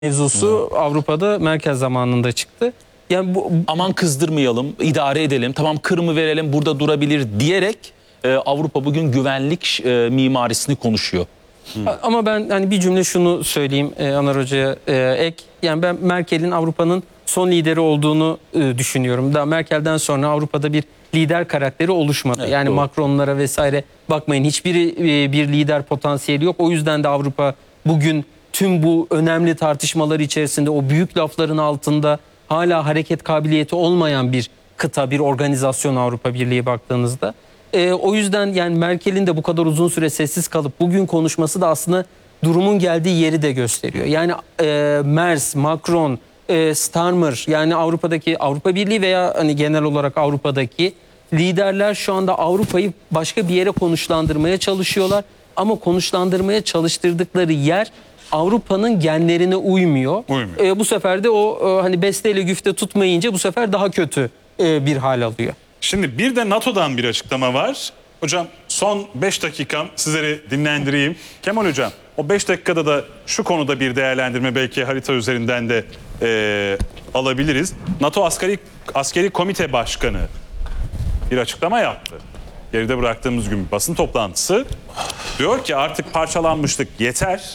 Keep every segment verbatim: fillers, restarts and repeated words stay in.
mevzusu evet. Avrupa'da Merkel zamanında çıktı. Yani bu, aman kızdırmayalım, idare edelim, tamam Kırım'ı verelim, burada durabilir diyerek e, Avrupa bugün güvenlik e, mimarisini konuşuyor. Hı. Ama ben hani bir cümle şunu söyleyeyim e, Anar Hoca'ya e, ek. Yani ben Merkel'in Avrupa'nın son lideri olduğunu e, düşünüyorum. Daha Merkel'den sonra Avrupa'da bir lider karakteri oluşmadı. Evet, yani doğru. Macron'lara vesaire bakmayın, hiçbiri e, bir lider potansiyeli yok. O yüzden de Avrupa bugün tüm bu önemli tartışmalar içerisinde, o büyük lafların altında hala hareket kabiliyeti olmayan bir kıta, bir organizasyon Avrupa Birliği baktığınızda. E, o yüzden yani Merkel'in de bu kadar uzun süre sessiz kalıp bugün konuşması da aslında durumun geldiği yeri de gösteriyor. Yani e, Merz, Macron, e, Starmer, yani Avrupa'daki Avrupa Birliği veya hani genel olarak Avrupa'daki liderler şu anda Avrupa'yı başka bir yere konuşlandırmaya çalışıyorlar. Ama konuşlandırmaya çalıştırdıkları yer Avrupa'nın genlerine uymuyor. uymuyor. E, bu sefer de o e, hani besteyle güfte tutmayınca bu sefer daha kötü e, bir hal alıyor. Şimdi bir de NATO'dan bir açıklama var. Hocam son beş dakikam sizleri dinlendireyim. Kemal Hocam, o beş dakikada da şu konuda bir değerlendirme belki harita üzerinden de e, alabiliriz. NATO Askeri, Askeri Komite Başkanı bir açıklama yaptı. Geride bıraktığımız gün basın toplantısı. Diyor ki artık parçalanmışlık yeter.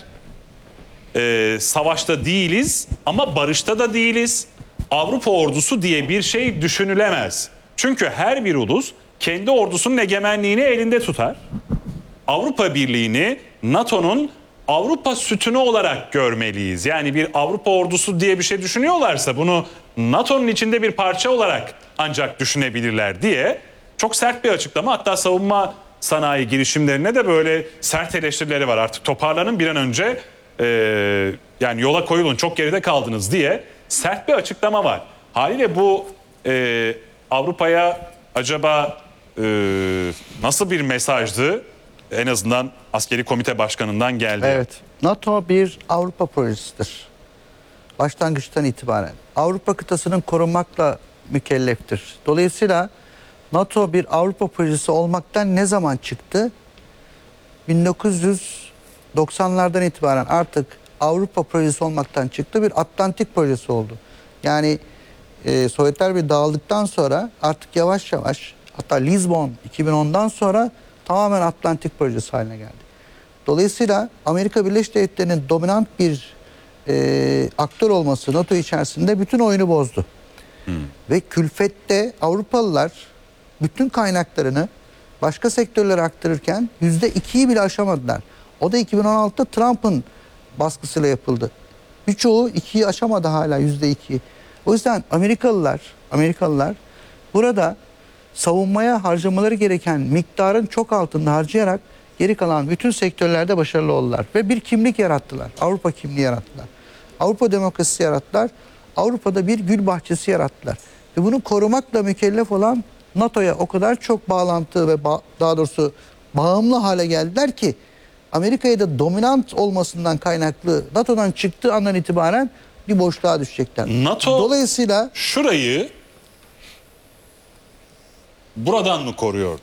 Ee, savaşta değiliz ama barışta da değiliz. Avrupa ordusu diye bir şey düşünülemez. Çünkü her bir ulus kendi ordusunun egemenliğini elinde tutar. Avrupa Birliği'ni NATO'nun Avrupa sütunu olarak görmeliyiz. Yani bir Avrupa ordusu diye bir şey düşünüyorlarsa bunu NATO'nun içinde bir parça olarak ancak düşünebilirler diye çok sert bir açıklama. Hatta savunma sanayi girişimlerine de böyle sert eleştirileri var. Artık toparlanın, bir an önce Ee, yani yola koyulun, çok geride kaldınız diye sert bir açıklama var. Haliyle bu e, Avrupa'ya acaba e, nasıl bir mesajdı? En azından Askeri Komite Başkanı'ndan geldi. Evet. NATO bir Avrupa projesidir. Başlangıçtan itibaren. Avrupa kıtasının korunmakla mükelleftir. Dolayısıyla NATO bir Avrupa projesi olmaktan ne zaman çıktı? bin dokuz yüz doksanlardan itibaren artık Avrupa projesi olmaktan çıktı, bir Atlantik projesi oldu. Yani e, Sovyetler Birliği dağıldıktan sonra artık yavaş yavaş, hatta Lizbon iki bin ondan sonra tamamen Atlantik projesi haline geldi. Dolayısıyla Amerika Birleşik Devletleri'nin dominant bir e, aktör olması NATO içerisinde bütün oyunu bozdu. Hmm. Ve külfette Avrupalılar bütün kaynaklarını başka sektörlere aktarırken yüzde ikiyi bile aşamadılar. O da iki bin on altıda Trump'ın baskısıyla yapıldı. Birçoğu ikiyi aşamadı, hala yüzde ikiyi. O yüzden Amerikalılar, Amerikalılar burada savunmaya harcamaları gereken miktarın çok altında harcayarak geri kalan bütün sektörlerde başarılı oldular. Ve bir kimlik yarattılar. Avrupa kimliği yarattılar. Avrupa demokrasisi yarattılar. Avrupa'da bir gül bahçesi yarattılar. Ve bunu korumakla mükellef olan NATO'ya o kadar çok bağlantı ve ba daha doğrusu bağımlı hale geldiler ki Amerika'ya da dominant olmasından kaynaklı NATO'dan çıktığı andan itibaren bir boşluğa düşecekler. NATO dolayısıyla şurayı buradan mı koruyordu?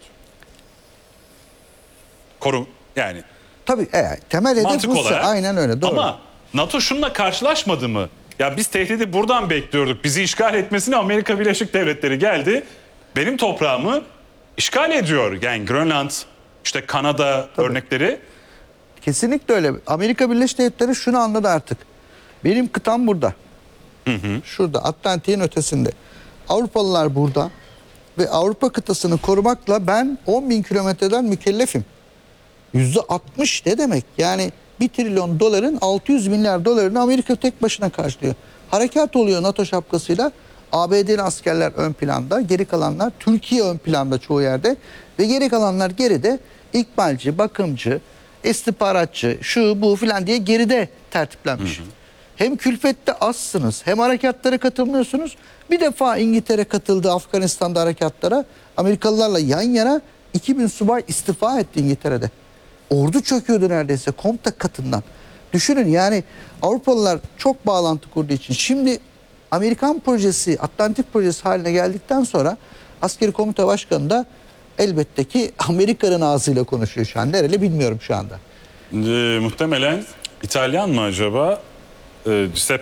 Korum yani. Tabii e, temel hedef Rusya. Aynen öyle, doğru. Ama NATO şununla karşılaşmadı mı? Ya biz tehdidi buradan bekliyorduk. Bizi işgal etmesine Amerika Birleşik Devletleri geldi. Benim toprağımı işgal ediyor. Yani Grönland, işte Kanada Tabii. örnekleri. Kesinlikle öyle. Amerika Birleşik Devletleri şunu anladı artık. Benim kıtam burada. Hı hı. Şurada, Atlantik'in ötesinde. Avrupalılar burada. Ve Avrupa kıtasını korumakla ben on bin kilometreden mükellefim. yüzde altmış ne demek? Yani bir trilyon doların altı yüz milyar dolarını Amerika tek başına karşılıyor. Harekat oluyor NATO şapkasıyla. A B D'li askerler ön planda, geri kalanlar Türkiye ön planda çoğu yerde ve geri kalanlar geride, ikbalci, bakımcı, istihbaratçı, şu bu filan diye geride tertiplenmiş. Hı hı. Hem külfette azsınız, hem harekatlara katılmıyorsunuz. Bir defa İngiltere katıldı Afganistan'da harekatlara. Amerikalılarla yan yana iki bin subay istifa etti İngiltere'de. Ordu çöküyordu neredeyse komuta katından. Düşünün yani Avrupalılar çok bağlantı kurduğu için. Şimdi Amerikan projesi, Atlantik projesi haline geldikten sonra Askeri Komite Başkanı da elbette ki Amerika'nın ağzıyla konuşuyor şu an. Nereli bilmiyorum şu anda. E, muhtemelen İtalyan mı acaba? e,